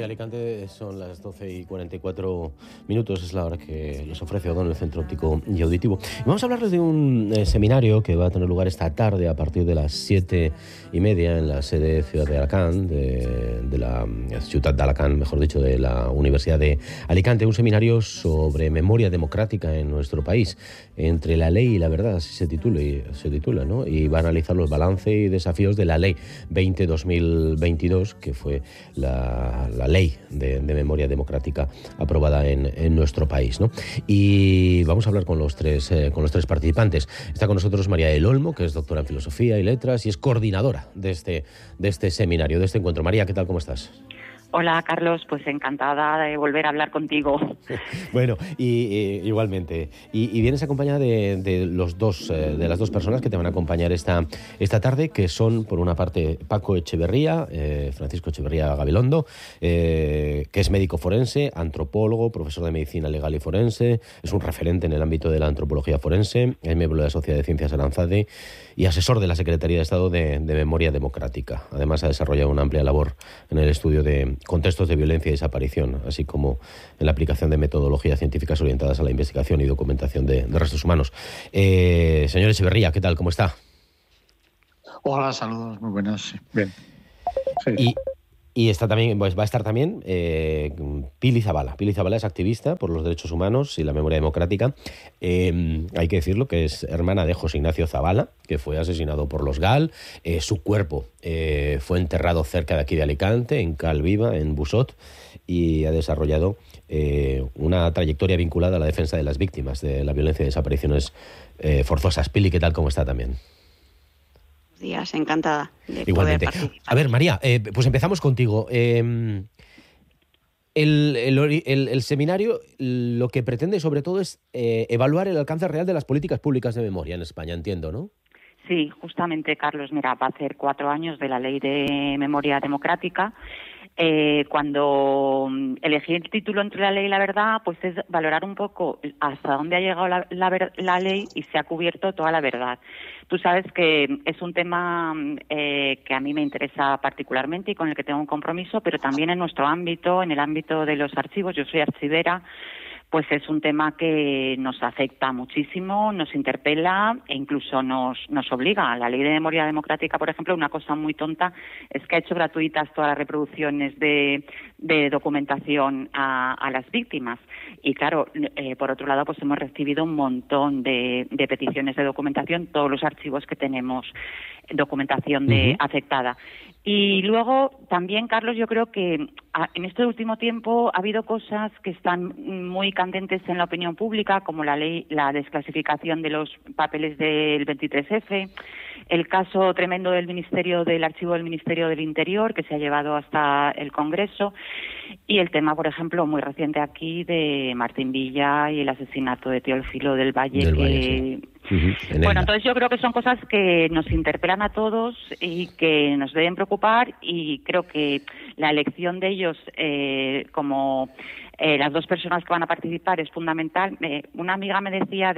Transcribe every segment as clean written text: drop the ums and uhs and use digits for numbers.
Alicante son las 12:44, es la hora que les ofrece Odón, el Centro Óptico y Auditivo. Y vamos a hablarles de un seminario que va a tener lugar esta tarde a partir de las 7:30 en la sede Ciudad de Alacant, de la Ciutat d'Alacant, mejor dicho, de la Universidad de Alicante. Un seminario sobre memoria democrática en nuestro país, entre la ley y la verdad, así se titula, ¿no? Y va a analizar los balances y desafíos de la Ley 20-2022, que fue la ley de memoria democrática aprobada en nuestro país, ¿no? Y vamos a hablar con los tres participantes. Está con nosotros María del Olmo, que es doctora en Filosofía y Letras y es coordinadora de este seminario, de este encuentro. María, ¿qué tal? ¿Cómo estás? Hola, Carlos, pues encantada de volver a hablar contigo. Bueno, igualmente. Y vienes acompañada de las dos personas que te van a acompañar esta tarde, que son, por una parte, Paco Echeverría, Francisco Echeverría Gabilondo, que es médico forense, antropólogo, profesor de Medicina Legal y Forense, es un referente en el ámbito de la antropología forense, es miembro de la Sociedad de Ciencias Aranzade y asesor de la Secretaría de Estado de Memoria Democrática. Además, ha desarrollado una amplia labor en el estudio de contextos de violencia y desaparición, así como en la aplicación de metodologías científicas orientadas a la investigación y documentación de restos humanos. Señor Echeverría, ¿qué tal? ¿Cómo está? Hola, saludos, muy buenas. Bien. Sí. Y está también, pues va a estar también Pili Zabala. Pili Zabala es activista por los derechos humanos y la memoria democrática. Hay que decirlo que es hermana de José Ignacio Zabala, que fue asesinado por los GAL. Su cuerpo fue enterrado cerca de aquí de Alicante, en Cal Viva, en Busot, y ha desarrollado una trayectoria vinculada a la defensa de las víctimas de la violencia y desapariciones forzosas. Pili, ¿qué tal? ¿Cómo está también? Días, encantada de Igualmente. poder participar. A ver, María, pues empezamos contigo. El seminario lo que pretende sobre todo es evaluar el alcance real de las políticas públicas de memoria en España, entiendo, ¿no? Sí, justamente, Carlos, mira, va a hacer 4 años de la Ley de Memoria Democrática. Cuando elegí el título entre la ley y la verdad, pues es valorar un poco hasta dónde ha llegado la ley y se ha cubierto toda la verdad. Tú sabes que es un tema que a mí me interesa particularmente y con el que tengo un compromiso, pero también en nuestro ámbito, en el ámbito de los archivos, yo soy archivera, pues es un tema que nos afecta muchísimo, nos interpela e incluso nos obliga. La Ley de Memoria Democrática, por ejemplo, una cosa muy tonta es que ha hecho gratuitas todas las reproducciones de documentación a las víctimas. Y claro, por otro lado, pues hemos recibido un montón de peticiones de documentación, todos los archivos que tenemos documentación afectada. Y luego también, Carlos, yo creo que en este último tiempo ha habido cosas que están muy candentes en la opinión pública, como la desclasificación de los papeles del 23F, el caso tremendo del archivo del Ministerio del Interior, que se ha llevado hasta el Congreso, y el tema, por ejemplo, muy reciente aquí de Martín Villa y el asesinato de Teófilo del Valle, Sí. Bueno, entonces yo creo que son cosas que nos interpelan a todos y que nos deben preocupar, y creo que la elección de ellos como las dos personas que van a participar es fundamental. Una amiga me decía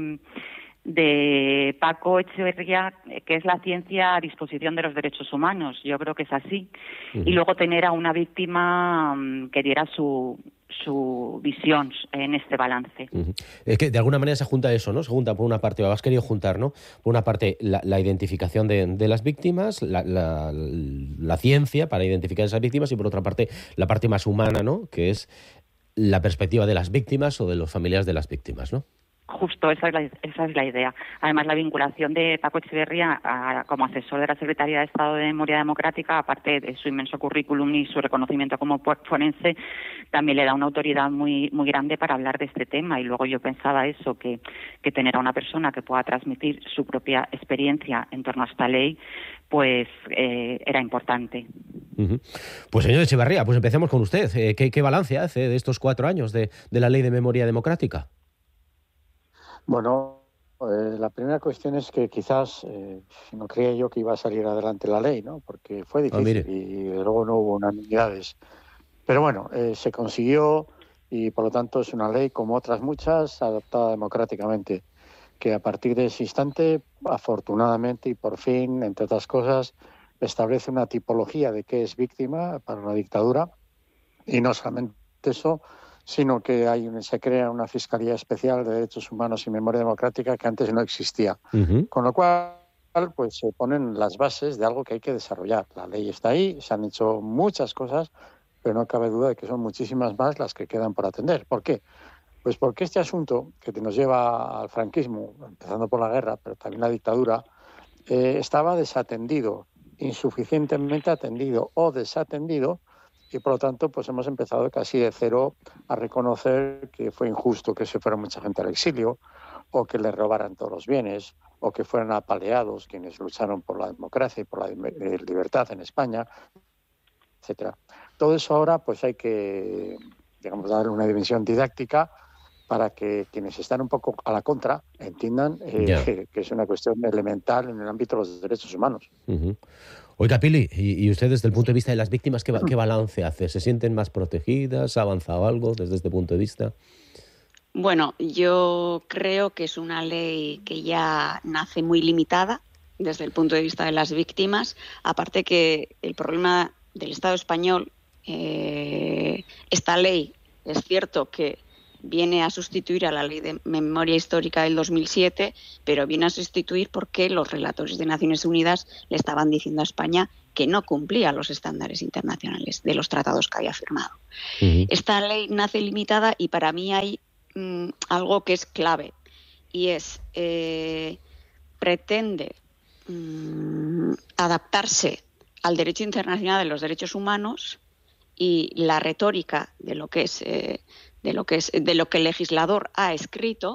de Paco Echeverría, que es la ciencia a disposición de los derechos humanos. Yo creo que es así. Y luego tener a una víctima que diera su visión en este balance. Es que de alguna manera se junta eso, ¿no? Se junta por una parte, o has querido juntar, ¿no? Por una parte la identificación de las víctimas, la ciencia para identificar esas víctimas, y por otra parte la parte más humana, ¿no? Que es la perspectiva de las víctimas o de los familiares de las víctimas, ¿no? Justo, esa es la idea. Además, la vinculación de Paco Echeverría como asesor de la Secretaría de Estado de Memoria Democrática, aparte de su inmenso currículum y su reconocimiento como forense, también le da una autoridad muy muy grande para hablar de este tema. Y luego yo pensaba eso, que tener a una persona que pueda transmitir su propia experiencia en torno a esta ley, pues era importante. Pues señor Echeverría, pues empecemos con usted. ¿Qué balance hace de estos 4 años de la Ley de Memoria Democrática? Bueno, la primera cuestión es que quizás no creía yo que iba a salir adelante la ley, ¿no? Porque fue difícil y luego no hubo unanimidades. Pero bueno, se consiguió y por lo tanto es una ley como otras muchas adoptada democráticamente, que a partir de ese instante, afortunadamente y por fin, entre otras cosas, establece una tipología de qué es víctima para una dictadura Y no solamente eso, sino que se crea una Fiscalía Especial de Derechos Humanos y Memoria Democrática que antes no existía. Con lo cual, pues se ponen las bases de algo que hay que desarrollar. La ley está ahí, se han hecho muchas cosas, pero no cabe duda de que son muchísimas más las que quedan por atender. ¿Por qué? Pues porque este asunto que nos lleva al franquismo, empezando por la guerra, pero también la dictadura, estaba desatendido, insuficientemente atendido o desatendido, y por lo tanto pues hemos empezado casi de cero a reconocer que fue injusto que se fuera mucha gente al exilio, o que le robaran todos los bienes, o que fueran apaleados quienes lucharon por la democracia y por la libertad en España, etcétera. Todo eso ahora pues hay que, digamos, darle una dimensión didáctica para que quienes están un poco a la contra entiendan que es una cuestión elemental en el ámbito de los derechos humanos. Oiga, Pili, ¿y usted desde el punto de vista de las víctimas qué balance hace? ¿Se sienten más protegidas? ¿Ha avanzado algo desde este punto de vista? Bueno, yo creo que es una ley que ya nace muy limitada desde el punto de vista de las víctimas. Aparte que el problema del Estado español, esta ley es cierto que viene a sustituir a la Ley de Memoria Histórica del 2007, pero viene a sustituir porque los relatores de Naciones Unidas le estaban diciendo a España que no cumplía los estándares internacionales de los tratados que había firmado. Esta ley nace limitada y para mí hay algo que es clave y es pretende adaptarse al derecho internacional de los derechos humanos y la retórica de lo que el legislador ha escrito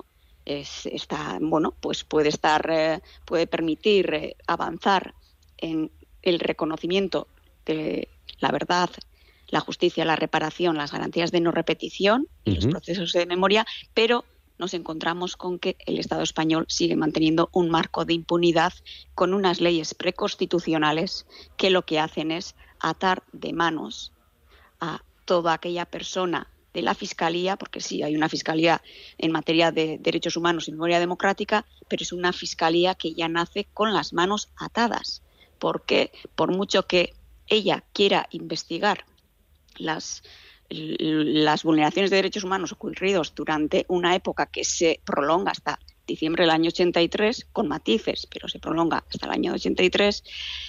puede permitir avanzar en el reconocimiento de la verdad, la justicia, la reparación, las garantías de no repetición y los procesos de memoria, pero nos encontramos con que el Estado español sigue manteniendo un marco de impunidad con unas leyes preconstitucionales que lo que hacen es atar de manos a toda aquella persona de la Fiscalía, porque sí, hay una Fiscalía en materia de derechos humanos y memoria democrática, pero es una Fiscalía que ya nace con las manos atadas, porque por mucho que ella quiera investigar las vulneraciones de derechos humanos ocurridos durante una época que se prolonga hasta diciembre del año 83, con matices, pero se prolonga hasta el año 83,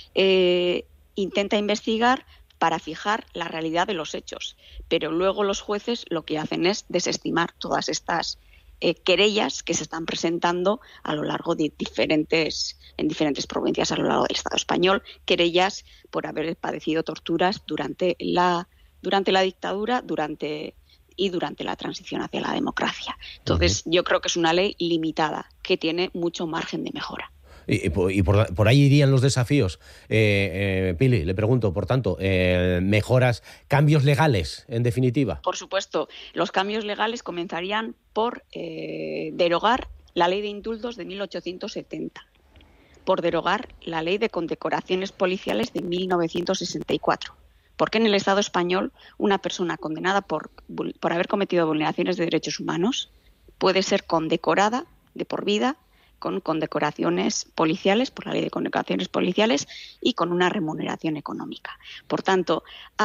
intenta investigar para fijar la realidad de los hechos. Pero luego los jueces lo que hacen es desestimar todas estas querellas que se están presentando a lo largo de en diferentes provincias a lo largo del Estado español, querellas por haber padecido torturas durante la dictadura y durante la transición hacia la democracia. Entonces, yo creo que es una ley limitada, que tiene mucho margen de mejora. Y por ahí irían los desafíos. Pili, le pregunto, por tanto, mejoras, cambios legales, en definitiva. Por supuesto, los cambios legales comenzarían por derogar la ley de indultos de 1870, por derogar la ley de condecoraciones policiales de 1964. Porque en el Estado español una persona condenada por haber cometido vulneraciones de derechos humanos puede ser condecorada de por vida con condecoraciones policiales, por la ley de condecoraciones policiales y con una remuneración económica. Por tanto,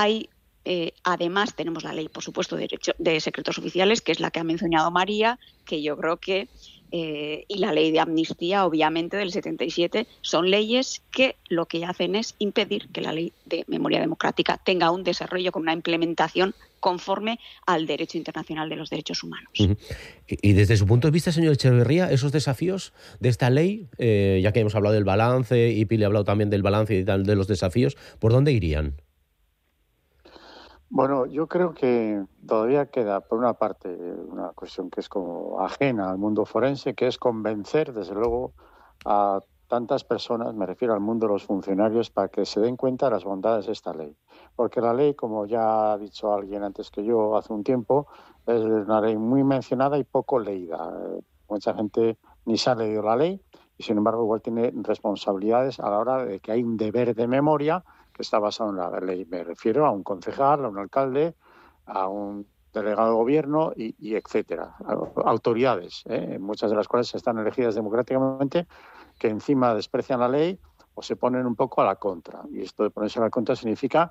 además tenemos la ley, por supuesto, de secretos oficiales, que es la que ha mencionado María, que yo creo que y la ley de amnistía, obviamente, del 77, son leyes que lo que hacen es impedir que la ley de memoria democrática tenga un desarrollo con una implementación conforme al derecho internacional de los derechos humanos. Y desde su punto de vista, señor Echeverría, esos desafíos de esta ley, ya que hemos hablado del balance y Pili ha hablado también del balance y de los desafíos, ¿por dónde irían? Bueno, yo creo que todavía queda, por una parte, una cuestión que es como ajena al mundo forense, que es convencer, desde luego, a tantas personas, me refiero al mundo de los funcionarios, para que se den cuenta de las bondades de esta ley. Porque la ley, como ya ha dicho alguien antes que yo hace un tiempo, es una ley muy mencionada y poco leída. Mucha gente ni se ha leído la ley y, sin embargo, igual tiene responsabilidades a la hora de que hay un deber de memoria que está basado en la ley. Me refiero a un concejal, a un alcalde, a un delegado de gobierno y etcétera. Autoridades, muchas de las cuales están elegidas democráticamente, que encima desprecian la ley o se ponen un poco a la contra. Y esto de ponerse a la contra significa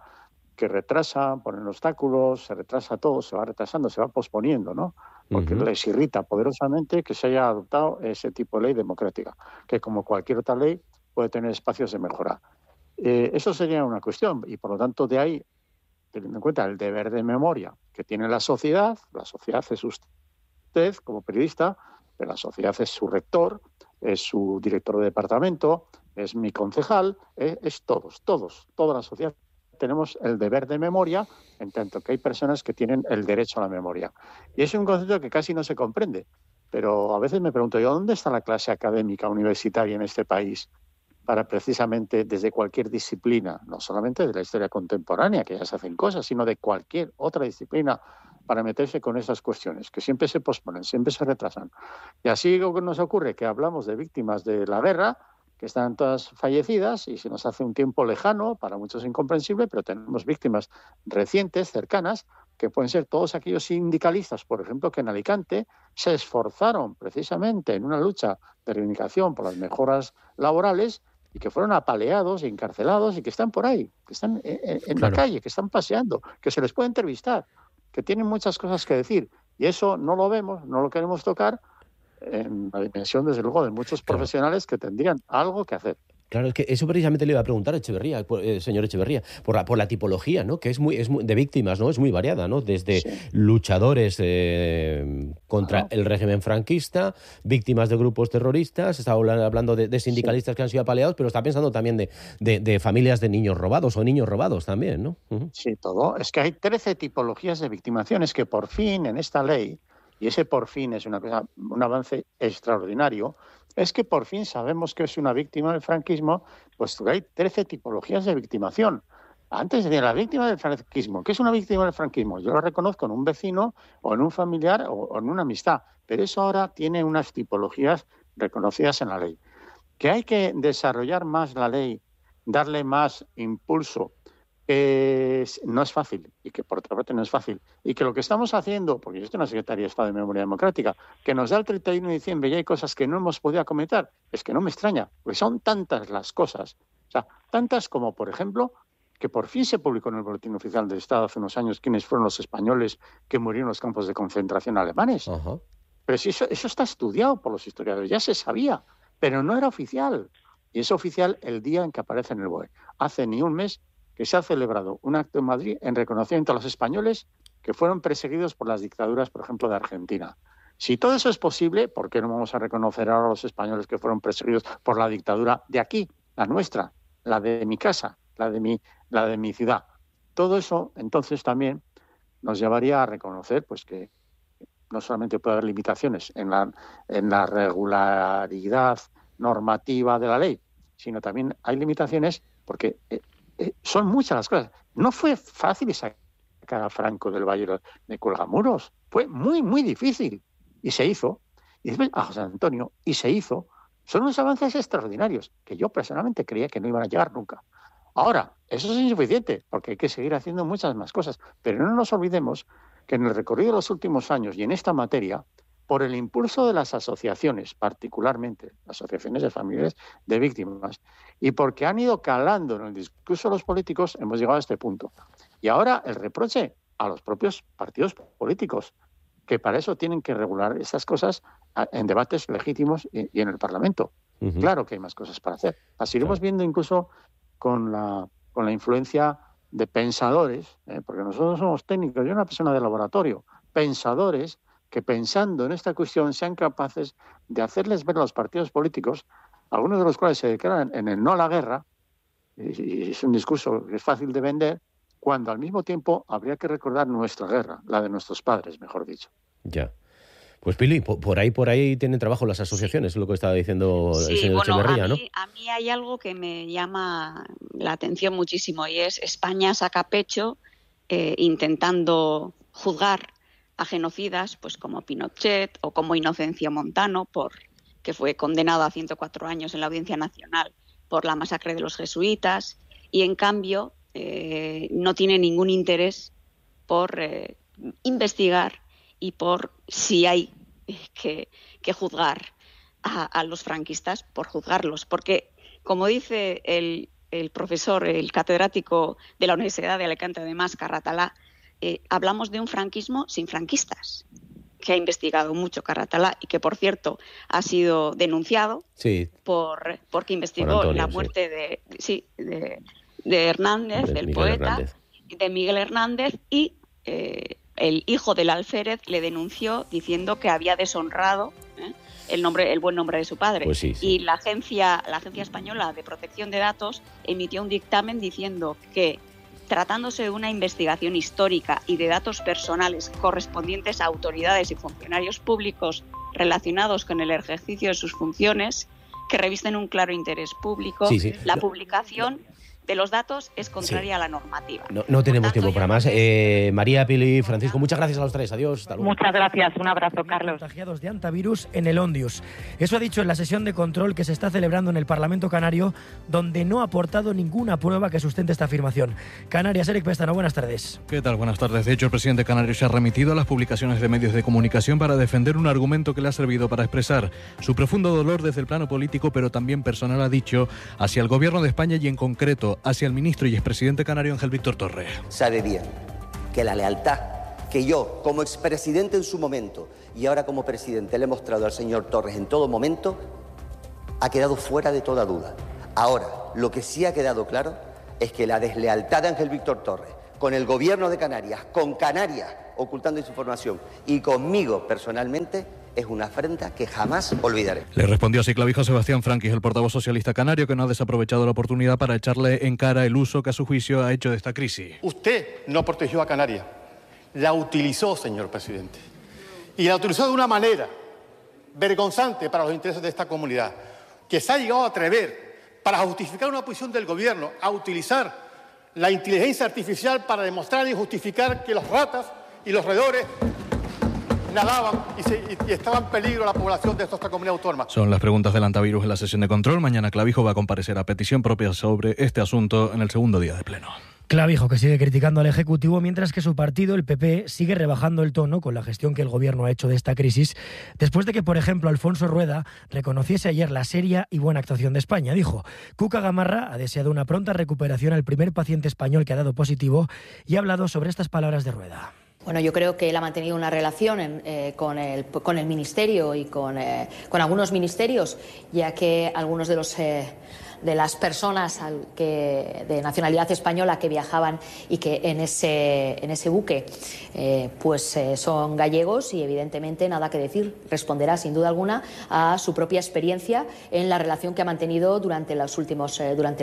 que retrasan, ponen obstáculos, se retrasa todo, se va retrasando, se va posponiendo, ¿no? Porque les irrita poderosamente que se haya adoptado ese tipo de ley democrática, que como cualquier otra ley puede tener espacios de mejora. Eso sería una cuestión, y por lo tanto de ahí, teniendo en cuenta el deber de memoria que tiene la sociedad es usted como periodista, pero la sociedad es su rector, es su director de departamento, es mi concejal, es toda la sociedad. Tenemos el deber de memoria, en tanto que hay personas que tienen el derecho a la memoria. Y es un concepto que casi no se comprende, pero a veces me pregunto yo, ¿dónde está la clase académica universitaria en este país para precisamente desde cualquier disciplina, no solamente de la historia contemporánea, que ya se hacen cosas, sino de cualquier otra disciplina, para meterse con esas cuestiones, que siempre se posponen, siempre se retrasan? Y así lo que nos ocurre, que hablamos de víctimas de la guerra, que están todas fallecidas y se nos hace un tiempo lejano, para muchos incomprensible, pero tenemos víctimas recientes, cercanas, que pueden ser todos aquellos sindicalistas, por ejemplo, que en Alicante se esforzaron precisamente en una lucha de reivindicación por las mejoras laborales y que fueron apaleados y encarcelados y que están por ahí, que están en la calle, que están paseando, que se les puede entrevistar, que tienen muchas cosas que decir. Y eso no lo vemos, no lo queremos tocar, en la dimensión, desde luego, de muchos profesionales que tendrían algo que hacer. Claro, es que eso precisamente le iba a preguntar a Echeverría, señor Echeverría, por la tipología, ¿no? Que es muy de víctimas, ¿no? Es muy variada, ¿no? Desde luchadores contra el régimen franquista, víctimas de grupos terroristas, está hablando de sindicalistas que han sido apaleados, pero está pensando también de familias de niños robados o niños robados también, ¿no? Sí, todo. Es que hay 13 tipologías de victimaciones que por fin en esta ley, y ese por fin es un avance extraordinario, es que por fin sabemos que es una víctima del franquismo, pues hay 13 tipologías de victimación. Antes de la víctima del franquismo, ¿qué es una víctima del franquismo? Yo lo reconozco en un vecino o en un familiar o en una amistad, pero eso ahora tiene unas tipologías reconocidas en la ley. Que hay que desarrollar más la ley, darle más impulso, no es fácil, y que por otra parte no es fácil, y que lo que estamos haciendo, porque yo estoy en la Secretaría de Estado de Memoria Democrática, que nos da el 31 de diciembre y hay cosas que no hemos podido acometer, es que no me extraña, porque son tantas las cosas, o sea, tantas como, por ejemplo, que por fin se publicó en el Boletín Oficial del Estado hace unos años quiénes fueron los españoles que murieron en los campos de concentración alemanes. Pero si eso está estudiado por los historiadores, ya se sabía, pero no era oficial, y es oficial el día en que aparece en el BOE. Hace ni un mes que se ha celebrado un acto en Madrid en reconocimiento a los españoles que fueron perseguidos por las dictaduras, por ejemplo, de Argentina. Si todo eso es posible, ¿por qué no vamos a reconocer ahora a los españoles que fueron perseguidos por la dictadura de aquí, la nuestra, la de mi casa, la de mi ciudad? Todo eso, entonces, también nos llevaría a reconocer pues que no solamente puede haber limitaciones en la regularidad normativa de la ley, sino también hay limitaciones porque son muchas las cosas. No fue fácil sacar a Franco del Valle de Cuelgamuros. Fue muy, muy difícil. Y se hizo. Y después a José Antonio. Y se hizo. Son unos avances extraordinarios que yo personalmente creía que no iban a llegar nunca. Ahora, eso es insuficiente porque hay que seguir haciendo muchas más cosas. Pero no nos olvidemos que en el recorrido de los últimos años y en esta materia, por el impulso de las asociaciones, particularmente asociaciones de familiares de víctimas, y porque han ido calando en el discurso de los políticos, hemos llegado a este punto. Y ahora el reproche a los propios partidos políticos, que para eso tienen que regular esas cosas en debates legítimos y en el Parlamento. Claro que hay más cosas para hacer. Las iremos viendo incluso con la influencia de pensadores, porque nosotros somos técnicos, yo una persona de laboratorio, pensadores que pensando en esta cuestión sean capaces de hacerles ver a los partidos políticos, algunos de los cuales se declaran en el no a la guerra, y es un discurso que es fácil de vender, cuando al mismo tiempo habría que recordar nuestra guerra, la de nuestros padres, mejor dicho. Ya. Pues Pili, por ahí tienen trabajo las asociaciones, es lo que estaba diciendo el señor Echeverría, ¿no? A mí hay algo que me llama la atención muchísimo y es España saca pecho intentando juzgar a genocidas, pues como Pinochet o como Inocencio Montano, que fue condenado a 104 años en la Audiencia Nacional por la masacre de los jesuitas, y en cambio no tiene ningún interés por investigar y por si hay que juzgar a los franquistas, por juzgarlos. Porque, como dice el el profesor, el catedrático de la Universidad de Alicante, además, Carratalá, hablamos de un franquismo sin franquistas, que ha investigado mucho Carratalá y que, por cierto, ha sido denunciado porque investigó Antonio, la muerte de Hernández, del poeta, Hernández. De Miguel Hernández, y el hijo del alférez le denunció diciendo que había deshonrado el buen nombre de su padre. Pues sí. Y la Agencia Española de Protección de Datos emitió un dictamen diciendo que, tratándose de una investigación histórica y de datos personales correspondientes a autoridades y funcionarios públicos relacionados con el ejercicio de sus funciones, que revisten un claro interés público, la publicación de los datos es contraria a la normativa. No tenemos tiempo para más. María, Pili, Francisco, muchas gracias a los tres. Adiós. Hasta luego. Muchas gracias. Un abrazo, Carlos. Contagiados de antivirus en el Ondius. Eso ha dicho en la sesión de control que se está celebrando en el Parlamento Canario, donde no ha aportado ninguna prueba que sustente esta afirmación. Canarias, Eric Pestano, buenas tardes. ¿Qué tal? Buenas tardes. De hecho, el presidente canario se ha remitido a las publicaciones de medios de comunicación para defender un argumento que le ha servido para expresar su profundo dolor desde el plano político, pero también personal, ha dicho, hacia el gobierno de España y en concreto hacia el ministro y expresidente canario Ángel Víctor Torres. Sabe bien que la lealtad que yo, como expresidente en su momento y ahora como presidente, le he mostrado al señor Torres en todo momento, ha quedado fuera de toda duda. Ahora, lo que sí ha quedado claro es que la deslealtad de Ángel Víctor Torres con el gobierno de Canarias, con Canarias ocultando esa información y conmigo personalmente, es una afrenta que jamás olvidaré. Le respondió así Clavijo Sebastián Franquis, el portavoz socialista canario, que no ha desaprovechado la oportunidad para echarle en cara el uso que a su juicio ha hecho de esta crisis. Usted no protegió a Canarias, la utilizó, señor presidente. Y la utilizó de una manera vergonzante para los intereses de esta comunidad, que se ha llegado a atrever, para justificar una posición del gobierno, a utilizar la inteligencia artificial para demostrar y justificar que los ratas y los roedores nadaban y estaba en peligro la población de esta comunidad autónoma. Son las preguntas del antivirus en la sesión de control. Mañana Clavijo va a comparecer a petición propia sobre este asunto en el segundo día de pleno. Clavijo, que sigue criticando al Ejecutivo, mientras que su partido, el PP, sigue rebajando el tono con la gestión que el Gobierno ha hecho de esta crisis, después de que, por ejemplo, Alfonso Rueda reconociese ayer la seria y buena actuación de España. Dijo, Cuca Gamarra ha deseado una pronta recuperación al primer paciente español que ha dado positivo y ha hablado sobre estas palabras de Rueda. Bueno, yo creo que él ha mantenido una relación con el Ministerio y con algunos ministerios, ya que algunos de las personas de nacionalidad española que viajaban y que en ese buque son gallegos y evidentemente nada que decir. Responderá sin duda alguna a su propia experiencia en la relación que ha mantenido durante las últimas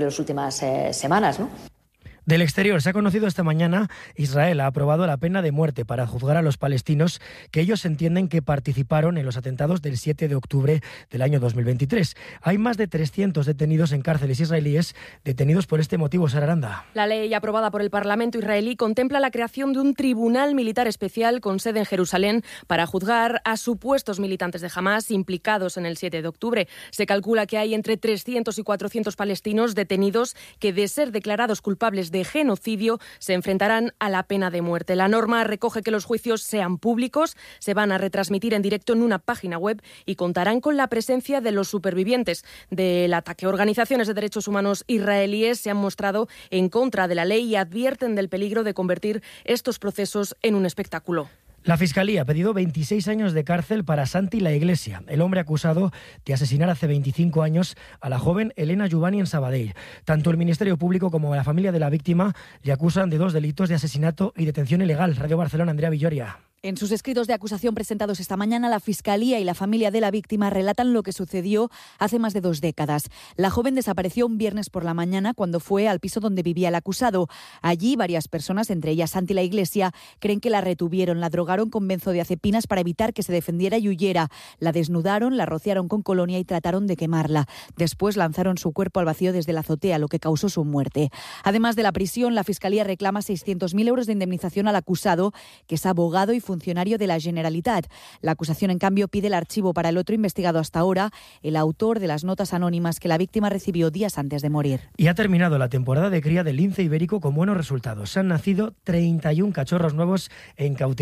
semanas, ¿no? Del exterior, se ha conocido esta mañana, Israel ha aprobado la pena de muerte para juzgar a los palestinos que ellos entienden que participaron en los atentados del 7 de octubre del año 2023. Hay más de 300 detenidos en cárceles israelíes, detenidos por este motivo, Sara Aranda. La ley aprobada por el Parlamento israelí contempla la creación de un tribunal militar especial con sede en Jerusalén para juzgar a supuestos militantes de Hamás implicados en el 7 de octubre. Se calcula que hay entre 300 y 400 palestinos detenidos que, de ser declarados culpables de genocidio, se enfrentarán a la pena de muerte. La norma recoge que los juicios sean públicos, se van a retransmitir en directo en una página web y contarán con la presencia de los supervivientes del ataque. Organizaciones de derechos humanos israelíes se han mostrado en contra de la ley y advierten del peligro de convertir estos procesos en un espectáculo. La Fiscalía ha pedido 26 años de cárcel para Santi La Iglesia, el hombre acusado de asesinar hace 25 años a la joven Elena Juvani en Sabadell. Tanto el Ministerio Público como la familia de la víctima le acusan de 2 delitos de asesinato y detención ilegal. Radio Barcelona, Andrea Villoria. En sus escritos de acusación presentados esta mañana, la Fiscalía y la familia de la víctima relatan lo que sucedió hace más de 2 décadas. La joven desapareció un viernes por la mañana cuando fue al piso donde vivía el acusado. Allí varias personas, entre ellas Santi La Iglesia, creen que la retuvieron, la drogaron con benzodiazepinas para evitar que se defendiera y huyera. La desnudaron, la rociaron con colonia y trataron de quemarla. Después lanzaron su cuerpo al vacío desde la azotea, lo que causó su muerte. Además de la prisión, la Fiscalía reclama 600.000 euros de indemnización al acusado, que es abogado y funcionario de la Generalitat. La acusación, en cambio, pide el archivo para el otro investigado hasta ahora, el autor de las notas anónimas que la víctima recibió días antes de morir. Y ha terminado la temporada de cría del lince ibérico con buenos resultados. Se han nacido 31 cachorros nuevos en cautividad marina.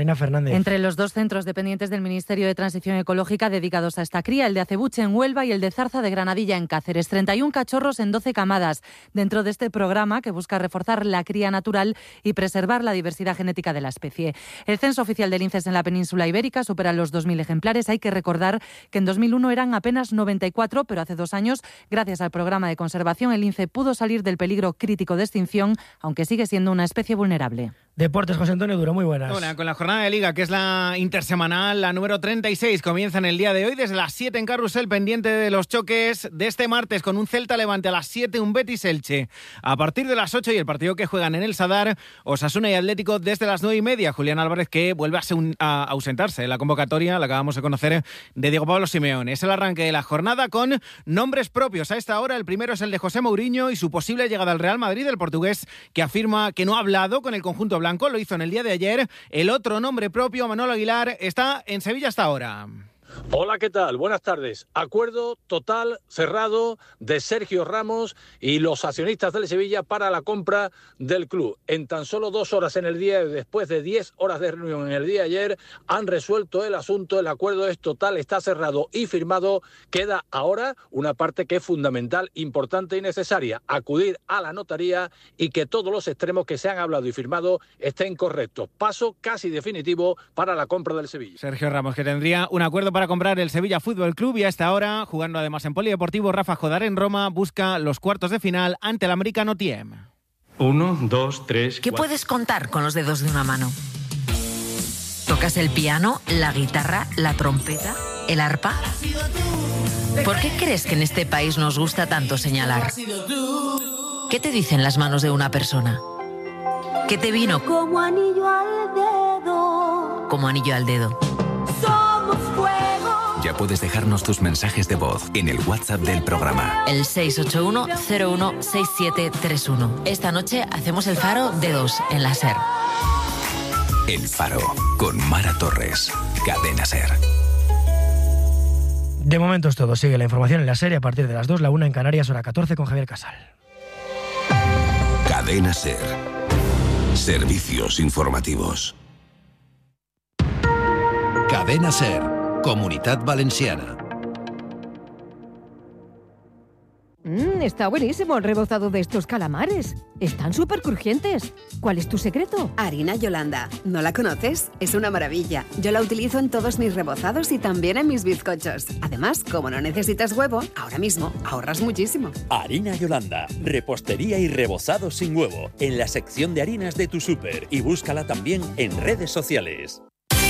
Marina Fernández. Entre los 2 centros dependientes del Ministerio de Transición Ecológica dedicados a esta cría, el de Acebuche en Huelva y el de Zarza de Granadilla en Cáceres. 31 cachorros en 12 camadas dentro de este programa que busca reforzar la cría natural y preservar la diversidad genética de la especie. El censo oficial del linces en la península ibérica supera los 2.000 ejemplares. Hay que recordar que en 2001 eran apenas 94, pero hace 2 años, gracias al programa de conservación, el lince pudo salir del peligro crítico de extinción, aunque sigue siendo una especie vulnerable. Deportes, José Antonio Duro, muy buenas. Hola, con la jornada de Liga, que es la intersemanal, la número 36, comienza en el día de hoy desde las 7 en Carrusel, pendiente de los choques de este martes, con un Celta Levante a las 7, un Betis Elche a partir de las 8 y el partido que juegan en el Sadar, Osasuna y Atlético desde las 9:30. Julián Álvarez, que vuelve a ausentarse en la convocatoria, la acabamos de conocer, de Diego Pablo Simeone. Es el arranque de la jornada con nombres propios. A esta hora el primero es el de José Mourinho y su posible llegada al Real Madrid, el portugués, que afirma que no ha hablado con el conjunto blanco. Lo hizo en el día de ayer. El otro nombre propio, Manolo Aguilar, está en Sevilla hasta ahora. Hola, ¿qué tal? Buenas tardes. Acuerdo total, cerrado, de Sergio Ramos y los accionistas del Sevilla para la compra del club. En tan solo 2 horas en el día, después de 10 horas de reunión en el día de ayer, han resuelto el asunto. El acuerdo es total, está cerrado y firmado. Queda ahora una parte que es fundamental, importante y necesaria: acudir a la notaría y que todos los extremos que se han hablado y firmado estén correctos. Paso casi definitivo para la compra del Sevilla. Sergio Ramos, que tendría un acuerdo para comprar el Sevilla Fútbol Club, y a esta hora, jugando además en Polideportivo, Rafa Jodar en Roma busca los cuartos de final ante el americano Thiem. 1, 2, 3... ¿Qué puedes contar con los dedos de una mano? ¿Tocas el piano, la guitarra, la trompeta, el arpa? ¿Por qué crees que en este país nos gusta tanto señalar? ¿Qué te dicen las manos de una persona? ¿Qué te vino? Como anillo al dedo. Como anillo al dedo. Ya puedes dejarnos tus mensajes de voz en el WhatsApp del programa. El 681-016731. Esta noche hacemos el Faro de 2 en la SER. El Faro, con Mara Torres. Cadena SER. De momento es todo. Sigue la información en la serie a partir de las 2, la 1 en Canarias, hora 14, con Javier Casal. Cadena SER. Servicios informativos. Cadena SER. Comunitat Valenciana. Está buenísimo el rebozado de estos calamares. Están súper crujientes. ¿Cuál es tu secreto? Harina Yolanda. ¿No la conoces? Es una maravilla. Yo la utilizo en todos mis rebozados y también en mis bizcochos. Además, como no necesitas huevo, ahora mismo ahorras muchísimo. Harina Yolanda. Repostería y rebozado sin huevo. En la sección de harinas de tu súper. Y búscala también en redes sociales.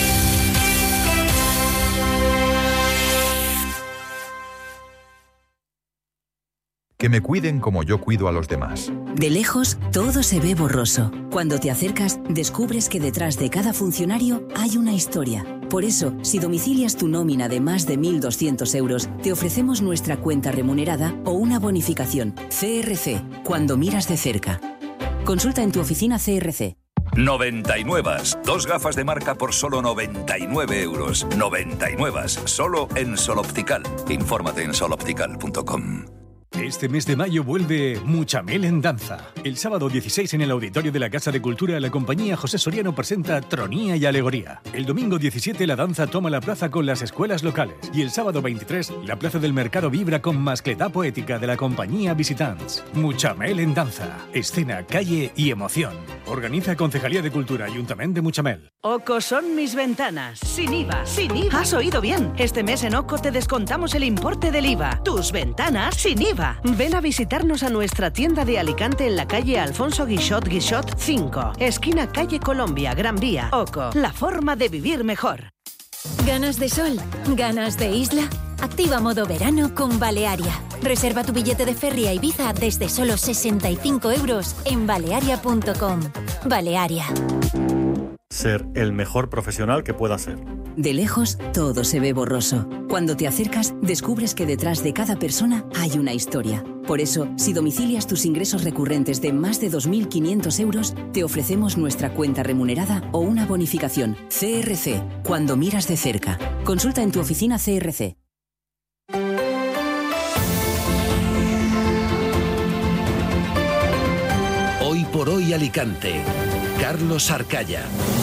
Que me cuiden como yo cuido a los demás. De lejos, todo se ve borroso. Cuando te acercas, descubres que detrás de cada funcionario hay una historia. Por eso, si domicilias tu nómina de más de 1.200 euros, te ofrecemos nuestra cuenta remunerada o una bonificación. CRC, cuando miras de cerca. Consulta en tu oficina CRC. 99. 2 gafas de marca por solo 99 euros. 99. Solo en Soloptical. Infórmate en soloptical.com. Este mes de mayo vuelve Muchamel en danza. El sábado 16 en el auditorio de la Casa de Cultura, la compañía José Soriano presenta Tronía y Alegoría. El domingo 17 la danza toma la plaza con las escuelas locales. Y el sábado 23 la plaza del mercado vibra con mascletá poética de la compañía Visitants. Muchamel en danza. Escena, calle y emoción. Organiza Concejalía de Cultura, Ayuntamiento de Muchamel. OCO son mis ventanas. Sin IVA. Sin IVA. Has oído bien. Este mes en OCO te descontamos el importe del IVA. Tus ventanas sin IVA. Ven a visitarnos a nuestra tienda de Alicante en la calle Alfonso Guixot 5, esquina calle Colombia, Gran Vía. OCO, la forma de vivir mejor. ¿Ganas de sol? ¿Ganas de isla? Activa modo verano con Balearia. Reserva tu billete de ferry a Ibiza desde solo 65 euros en balearia.com. Balearia. Ser el mejor profesional que pueda ser. De lejos, todo se ve borroso. Cuando te acercas, descubres que detrás de cada persona hay una historia. Por eso, si domicilias tus ingresos recurrentes de más de 2.500 euros, te ofrecemos nuestra cuenta remunerada o una bonificación. CRC, cuando miras de cerca. Consulta en tu oficina CRC. Hoy por hoy Alicante. Carlos Arcaya.